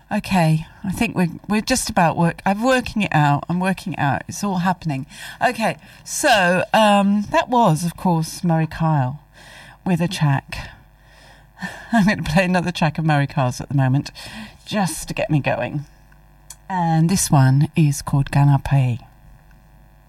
Okay, I think we're just about I'm working it out. It's all happening. Okay, so that was, of course, Murray Kyle with a track. I'm going to play another track of Murray Kyle's at the moment, just to get me going. And this one is called Ganapé.